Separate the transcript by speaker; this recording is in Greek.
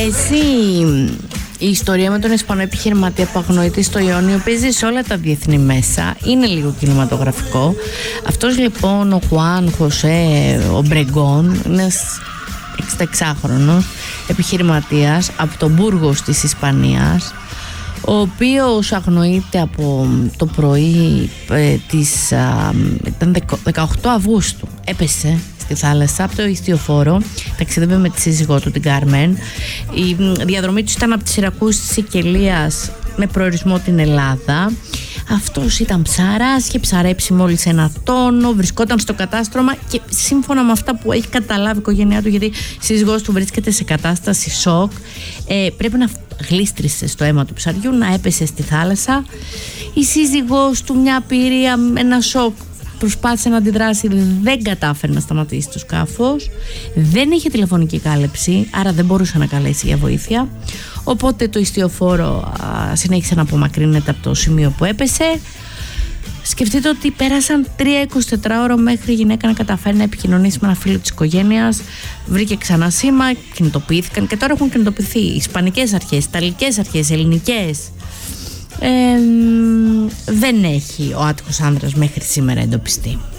Speaker 1: Εσύ, η ιστορία με τον Ισπανό επιχειρηματία που αγνοείται στο Ιόνιο παίζει σε όλα τα διεθνή μέσα. Είναι λίγο κινηματογραφικό. Αυτός λοιπόν ο Χουάν Χωσέ Ομπρεγκόν είναι ένας 66χρονος επιχειρηματίας από τον Μπούργος της Ισπανίας, ο οποίος αγνοείται από το πρωί ήταν 18 Αυγούστου. Έπεσε στη θάλασσα από το ιστιοφόρο, ταξίδευε με τη σύζυγό του την Κάρμεν. Η διαδρομή του ήταν από τη Σιρακούζη της Σικελίας με προορισμό την Ελλάδα. Αυτός ήταν ψαράς, είχε ψαρέψει μόλις 1 τόνο, βρισκόταν στο κατάστρωμα και σύμφωνα με αυτά που έχει καταλάβει η οικογένειά του, γιατί η σύζυγός του βρίσκεται σε κατάσταση σοκ, πρέπει να γλίστρισε στο αίμα του ψαριού, να έπεσε στη θάλασσα. Η σύζυγός του, μια απειρία, ένα σοκ, προσπάθησε να αντιδράσει, δεν κατάφερε να σταματήσει το σκάφος, δεν είχε τηλεφωνική κάλεψη, άρα δεν μπορούσε να καλέσει για βοήθεια. Οπότε το ιστιοφόρο συνέχισε να απομακρύνεται από το σημείο που έπεσε. Σκεφτείτε ότι πέρασαν 3-24 ώρα μέχρι η γυναίκα να καταφέρει να επικοινωνήσει με ένα φίλο της οικογένειας. Βρήκε ξανά σήμα, κινητοποιήθηκαν και τώρα έχουν κινητοποιηθεί ισπανικές αρχές, ιταλικές αρχές, ελληνικές. Δεν έχει ο άτυχος άνδρας μέχρι σήμερα εντοπιστεί.